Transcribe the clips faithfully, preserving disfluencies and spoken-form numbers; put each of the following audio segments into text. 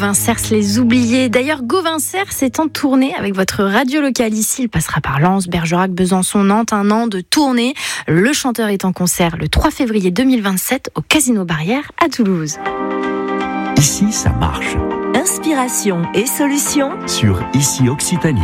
Vincers, les oubliés. D'ailleurs, Gauvin Cers est en tournée avec votre radio locale ici. Il passera par Lens, Bergerac, Besançon, Nantes. Un an de tournée. Le chanteur est en concert le trois février deux mille vingt-sept au Casino Barrière à Toulouse. Ici, ça marche. Inspiration et solutions Sur Ici Occitanie.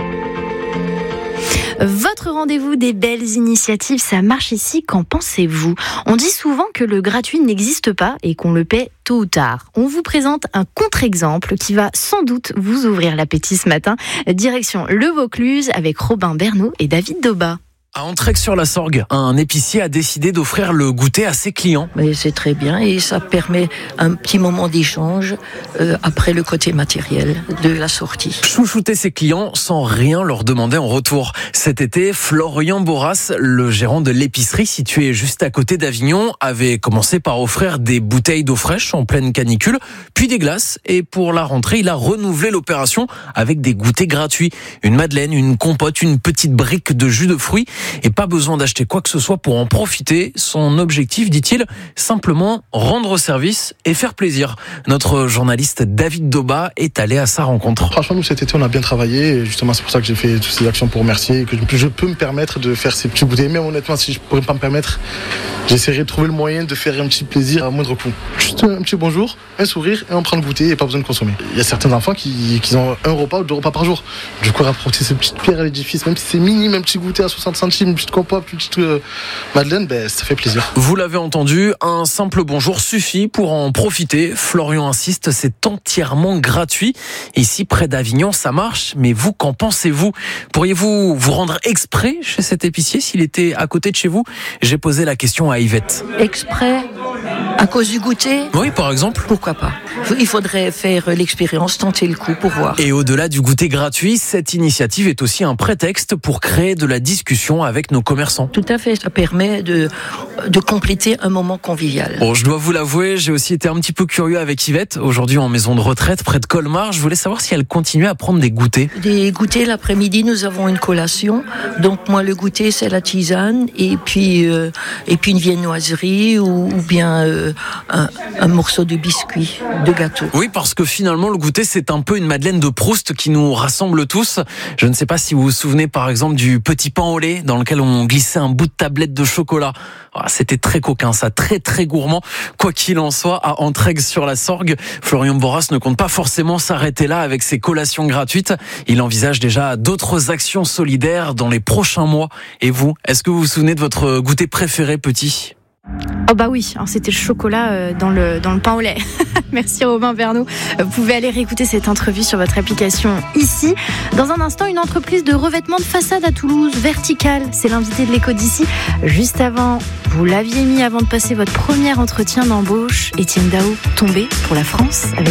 Votre rendez-vous des belles initiatives, ça marche ici, qu'en pensez-vous ? On dit souvent que le gratuit n'existe pas et qu'on le paie tôt ou tard. On vous présente un contre-exemple qui va sans doute vous ouvrir l'appétit ce matin. Direction le Vaucluse avec Robin Bernot et David Doba. À Entraigues-sur-la-Sorgue, un épicier a décidé d'offrir le goûter à ses clients. Mais c'est très bien et ça permet un petit moment d'échange euh, après le côté matériel de la sortie. Chouchouter ses clients sans rien leur demander en retour. Cet été, Florian Boras, le gérant de l'épicerie située juste à côté d'Avignon, avait commencé par offrir des bouteilles d'eau fraîche en pleine canicule, puis des glaces. Et pour la rentrée, il a renouvelé l'opération avec des goûters gratuits. Une madeleine, une compote, une petite brique de jus de fruits. Et pas besoin d'acheter quoi que ce soit pour en profiter. Son objectif, dit-il, simplement rendre service et faire plaisir. Notre journaliste David Doba est allé à sa rencontre. Franchement, nous cet été, on a bien travaillé. Et justement, c'est pour ça que j'ai fait toutes ces actions pour remercier. Et que je peux me permettre de faire ces petits goûters. Mais honnêtement, si je ne pourrais pas me permettre, j'essaierai de trouver le moyen de faire un petit plaisir à moindre coût. Juste un petit bonjour, un sourire et on prend le goûter et pas besoin de consommer. Il y a certains enfants qui, qui ont un repas ou deux repas par jour. Du coup, rapporter ces petites pierres à l'édifice, même si c'est minime, un petit goûter à soixante centimes, une petite compote, une petite euh, madeleine, ben, ça fait plaisir. Vous l'avez entendu, un simple bonjour suffit pour en profiter. Florian insiste, c'est entièrement gratuit. Ici, près d'Avignon, ça marche. Mais vous, qu'en pensez-vous ? Pourriez-vous vous rendre exprès chez cet épicier s'il était à côté de chez vous ? J'ai posé la question à Yvette. Exprès ? À cause du goûter ? Oui, par exemple. Pourquoi pas ? Il faudrait faire l'expérience, tenter le coup pour voir. Et au-delà du goûter gratuit, cette initiative est aussi un prétexte pour créer de la discussion avec nos commerçants. Tout à fait, ça permet de, de compléter un moment convivial. Bon, je dois vous l'avouer, j'ai aussi été un petit peu curieux avec Yvette, aujourd'hui en maison de retraite près de Colmar. Je voulais savoir si elle continuait à prendre des goûters. Des goûters, l'après-midi, nous avons une collation. Donc moi, le goûter, c'est la tisane et puis, euh, et puis une viennoiserie ou, ou bien euh, un, un morceau de biscuit, de gâteau. Oui, parce que finalement, le goûter, c'est un peu une Madeleine de Proust qui nous rassemble tous. Je ne sais pas si vous vous souvenez, par exemple, du petit pain au lait dans lequel on glissait un bout de tablette de chocolat. C'était très coquin, ça, très très gourmand. Quoi qu'il en soit, à Entraigues-sur-la-Sorgue, Florian Boras ne compte pas forcément s'arrêter là avec ses collations gratuites. Il envisage déjà d'autres actions solidaires dans les prochains mois. Et vous, est-ce que vous vous souvenez de votre goûter préféré petit ? Oh bah oui, alors c'était le chocolat dans le, dans le pain au lait. Merci Robin Bernot. Vous pouvez aller réécouter cette interview sur votre application ici. Dans un instant, une entreprise de revêtement de façade à Toulouse, Vertical. C'est l'invité de l'écho d'ici. Juste avant, vous l'aviez mis avant de passer votre premier entretien d'embauche. Étienne Dao, tombé pour la France avec